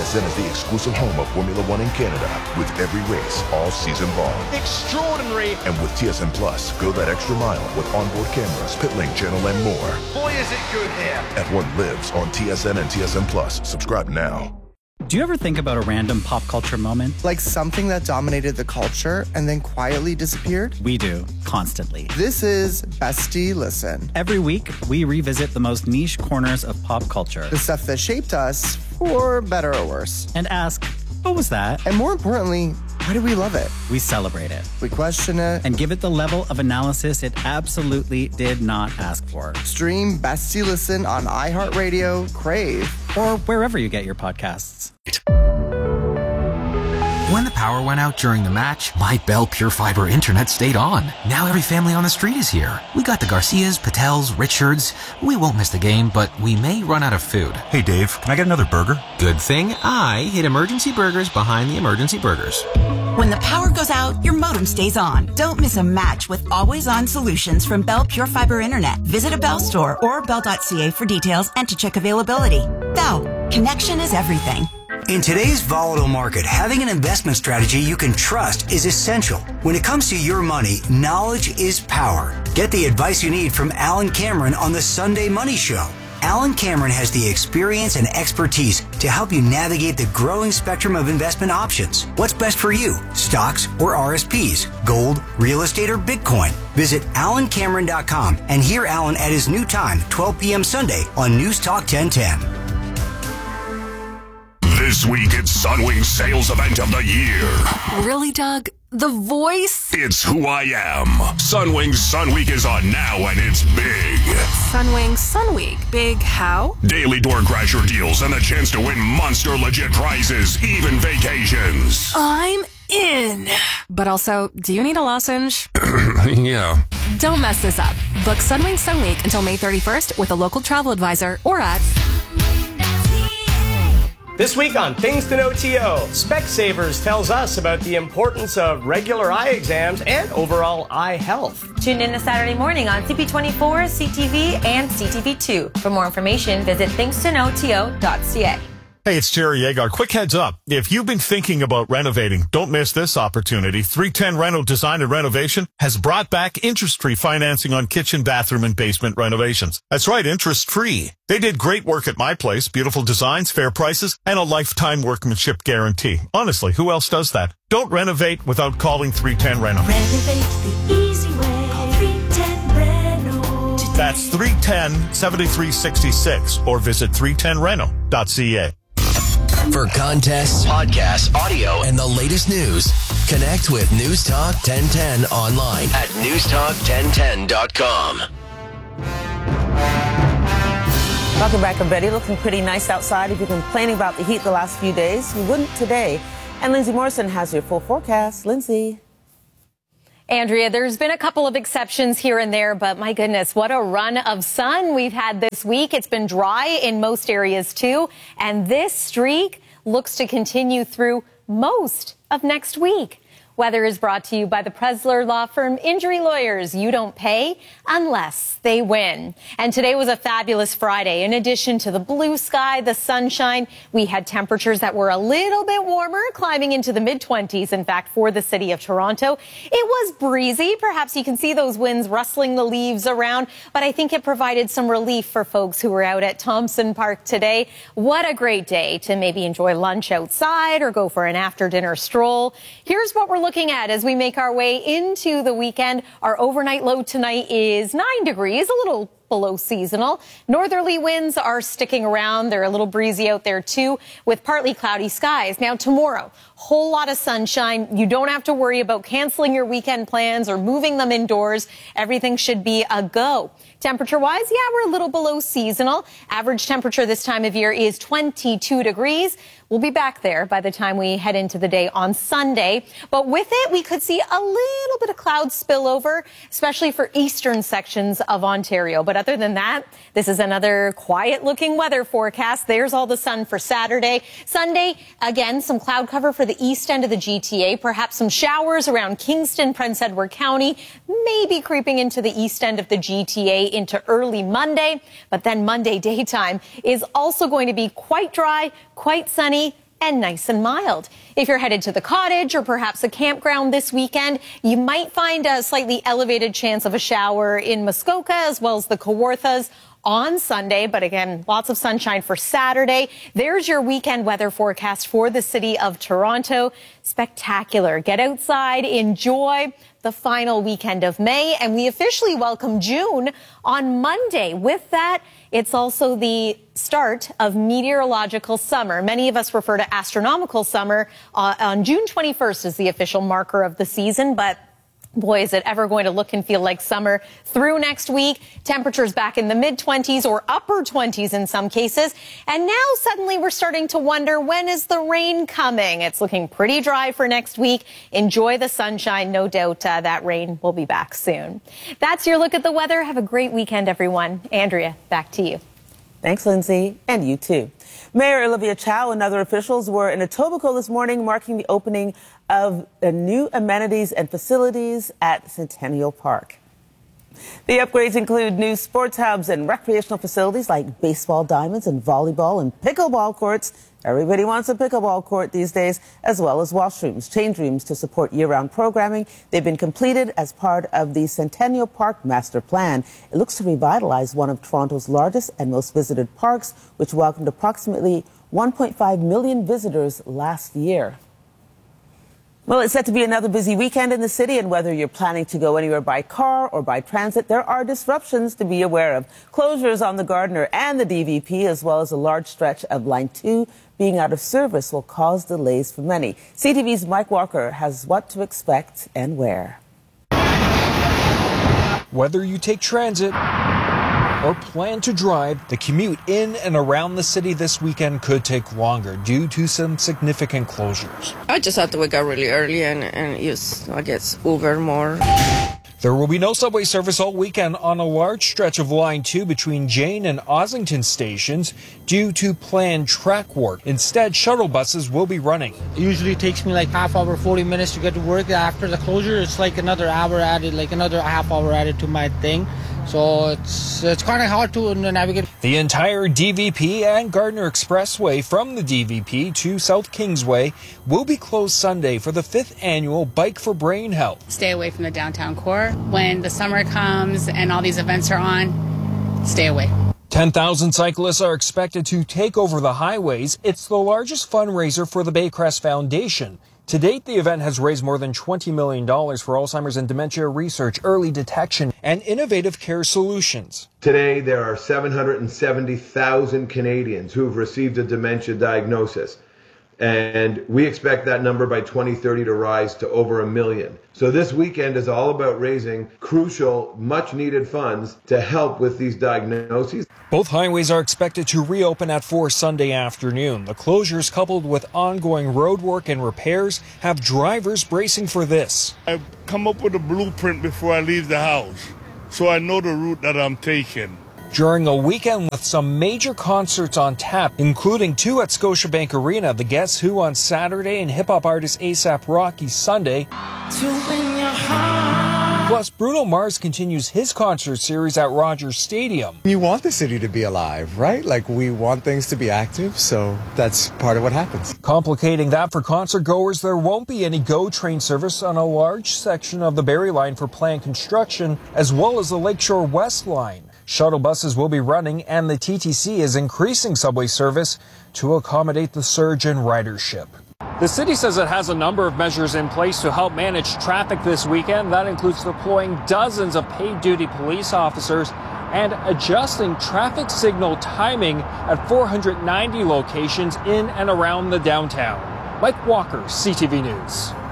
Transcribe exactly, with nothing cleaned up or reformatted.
S N is the exclusive home of Formula One in Canada, with every race all season long. Extraordinary! And with T S N Plus, go that extra mile with onboard cameras, pit lane channel, and more. Boy, is it good here! F one lives on T S N and T S N Plus. Subscribe now. Do you ever think about a random pop culture moment? Like something that dominated the culture and then quietly disappeared? We do, constantly. This is Bestie Listen. Every week, we revisit the most niche corners of pop culture. The stuff that shaped us, for better or worse. And ask, what was that? And more importantly, why do we love it? We celebrate it. We question it. And give it the level of analysis it absolutely did not ask for. Stream Bestie Listen on iHeartRadio, Crave, or wherever you get your podcasts. When the power went out during the match, my Bell Pure Fiber internet stayed on. Now every family on the street is here. We got the Garcias, Patels, Richards. We won't miss the game, but we may run out of food. Hey Dave, can I get another burger? Good thing I hid emergency burgers behind the emergency burgers. When the power goes out, your modem stays on. Don't miss a match with always-on solutions from Bell Pure Fiber Internet. Visit a Bell store or bell dot c a for details and to check availability. Bell, connection is everything. In today's volatile market, having an investment strategy you can trust is essential. When it comes to your money, knowledge is power. Get the advice you need from Alan Cameron on the Sunday Money Show. Alan Cameron has the experience and expertise to help you navigate the growing spectrum of investment options. What's best for you? Stocks or R S Ps? Gold, real estate, or Bitcoin? Visit alan cameron dot com and hear Alan at his new time, twelve p.m. Sunday on News Talk ten ten. This week, it's Sunwing's sales event of the year. Really, Doug? The voice? It's who I am. Sunwing's Sun Week is on now, and it's big. Sunwing Sun Week. Big how? Daily door crasher deals and the chance to win monster legit prizes, even vacations. I'm in. But also, do you need a lozenge? Yeah. Don't mess this up. Book Sunwing Sun Week until May thirty-first with a local travel advisor or at... This week on Things to Know T O, Specsavers tells us about the importance of regular eye exams and overall eye health. Tune in this Saturday morning on C P twenty-four, C T V, and C T V two. For more information, visit things to know T O dot C A. Hey, it's Jerry Agar. Quick heads up. If you've been thinking about renovating, don't miss this opportunity. three ten Reno Design and Renovation has brought back interest-free financing on kitchen, bathroom, and basement renovations. That's right, interest-free. They did great work at my place. Beautiful designs, fair prices, and a lifetime workmanship guarantee. Honestly, who else does that? Don't renovate without calling three ten Reno. Renovate the easy way. Call three ten Reno. That's three ten, seventy-three sixty-six or visit three ten reno dot c a. For contests, podcasts, audio, and the latest news, connect with News Talk ten ten online at news talk ten ten dot com. Welcome back, everybody. Looking pretty nice outside. If you're complaining about the heat the last few days, you wouldn't today. And Lindsay Morrison has your full forecast. Lindsay. Andrea, there's been a couple of exceptions here and there, but my goodness, what a run of sun we've had this week. It's been dry in most areas too, and this streak looks to continue through most of next week. Weather is brought to you by the Presler Law Firm. Injury lawyers, you don't pay unless they win. And today was a fabulous Friday. In addition to the blue sky, the sunshine, we had temperatures that were a little bit warmer, climbing into the mid twenties, in fact, for the city of Toronto. It was breezy. Perhaps you can see those winds rustling the leaves around, but I think it provided some relief for folks who were out at Thompson Park today. What a great day to maybe enjoy lunch outside or go for an after-dinner stroll. Here's what we're looking Looking at as we make our way into the weekend. Our overnight low tonight is nine degrees, a little below seasonal. Northerly winds are sticking around. They're a little breezy out there too, with partly cloudy skies. Now tomorrow, whole lot of sunshine. You don't have to worry about canceling your weekend plans or moving them indoors. Everything should be a go. Temperature-wise, yeah, we're a little below seasonal. Average temperature this time of year is twenty-two degrees. We'll be back there by the time we head into the day on Sunday. But with it, we could see a little bit of cloud spillover, especially for eastern sections of Ontario. But other than that, this is another quiet-looking weather forecast. There's all the sun for Saturday. Sunday, again, some cloud cover for the east end of the G T A. Perhaps some showers around Kingston, Prince Edward County, maybe creeping into the east end of the G T A into early Monday. But then Monday daytime is also going to be quite dry, quite sunny, and nice and mild. If you're headed to the cottage or perhaps a campground this weekend, you might find a slightly elevated chance of a shower in Muskoka as well as the Kawarthas on Sunday. But again, lots of sunshine for Saturday. There's your weekend weather forecast for the city of Toronto. Spectacular. Get outside, enjoy the final weekend of May, and we officially welcome June on Monday. With that, it's also the start of meteorological summer. Many of us refer to astronomical summer. Uh, on June twenty-first is the official marker of the season, but boy, is it ever going to look and feel like summer through next week. Temperatures back in the mid twenties or upper twenties in some cases. And now suddenly we're starting to wonder, when is the rain coming? It's looking pretty dry for next week. Enjoy the sunshine. No doubt uh, that rain will be back soon. That's your look at the weather. Have a great weekend, everyone. Andrea, back to you. Thanks, Lindsay, and you too. Mayor Olivia Chow and other officials were in Etobicoke this morning, marking the opening of the new amenities and facilities at Centennial Park. The upgrades include new sports hubs and recreational facilities like baseball diamonds and volleyball and pickleball courts. Everybody wants a pickleball court these days, as well as washrooms, change rooms to support year-round programming. They've been completed as part of the Centennial Park Master Plan. It looks to revitalize one of Toronto's largest and most visited parks, which welcomed approximately one point five million visitors last year. Well, it's set to be another busy weekend in the city, and whether you're planning to go anywhere by car or by transit, there are disruptions to be aware of. Closures on the Gardiner and the D V P, as well as a large stretch of Line two being out of service, will cause delays for many. C T V's Mike Walker has what to expect and where. Whether you take transit or plan to drive, the commute in and around the city this weekend could take longer due to some significant closures. I just had to wake up really early and, and use, I guess, Uber more. There will be no subway service all weekend on a large stretch of Line two between Jane and Ossington stations due to planned track work. Instead, shuttle buses will be running. It usually takes me like half hour, forty minutes to get to work. After the closure, it's like another hour added, like another half hour added to my thing. So it's it's kind of hard to navigate. The entire D V P and Gardiner Expressway from the D V P to South Kingsway will be closed Sunday for the fifth annual Bike for Brain Health. Stay away from the downtown core. When the summer comes and all these events are on, stay away. ten thousand cyclists are expected to take over the highways. It's the largest fundraiser for the Baycrest Foundation. To date, the event has raised more than twenty million dollars for Alzheimer's and dementia research, early detection, and innovative care solutions. Today, there are seven hundred seventy thousand Canadians who have received a dementia diagnosis. And we expect that number by twenty thirty to rise to over a million. So this weekend is all about raising crucial, much-needed funds to help with these diagnoses. Both highways are expected to reopen at four Sunday afternoon. The closures, coupled with ongoing road work and repairs, have drivers bracing for this. I've come up with a blueprint before I leave the house, so I know the route that I'm taking. During a weekend with some major concerts on tap, including two at Scotiabank Arena, the Guess Who on Saturday and hip-hop artist A$AP Rocky Sunday. Plus, Bruno Mars continues his concert series at Rogers Stadium. You want the city to be alive, right? Like, we want things to be active, so that's part of what happens. Complicating that for concert goers, there won't be any GO train service on a large section of the Barrie Line for planned construction, as well as the Lakeshore West Line. Shuttle buses will be running, and the T T C is increasing subway service to accommodate the surge in ridership. The city says it has a number of measures in place to help manage traffic this weekend. That includes deploying dozens of paid duty police officers and adjusting traffic signal timing at four hundred ninety locations in and around the downtown. Mike Walker, C T V News.